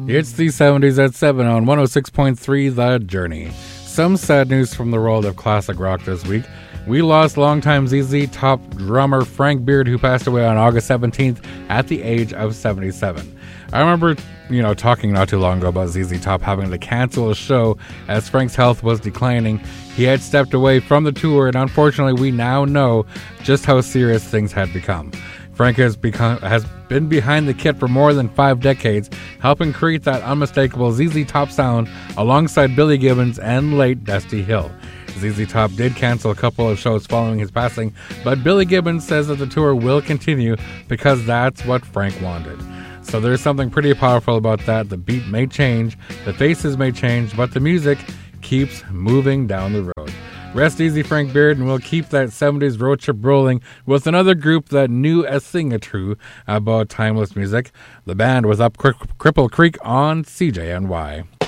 It's the 70s at 7 on 106.3 The Journey. Some sad news from the world of classic rock this week. We lost longtime ZZ Top drummer Frank Beard, who passed away on August 17th at the age of 77. I remember, talking not too long ago about ZZ Top having to cancel a show as Frank's health was declining. He had stepped away from the tour, and unfortunately we now know just how serious things had become. Frank has been behind the kit for more than 5 decades, helping create that unmistakable ZZ Top sound alongside Billy Gibbons and late Dusty Hill. ZZ Top did cancel a couple of shows following his passing, but Billy Gibbons says that the tour will continue because that's what Frank wanted. So there's something pretty powerful about that. The beat may change, the faces may change, but the music keeps moving down the road. Rest easy, Frank Beard, and we'll keep that 70s road trip rolling with another group that knew a thing or two about timeless music. The band was up Cripple Creek on CJNY.